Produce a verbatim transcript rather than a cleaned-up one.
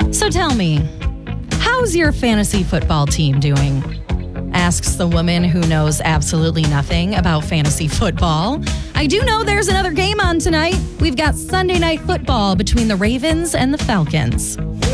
So tell me, how's your fantasy football team doing? Asks the woman who knows absolutely nothing about fantasy football. I do know there's another game on tonight. We've got Sunday Night Football between the Ravens and the Falcons.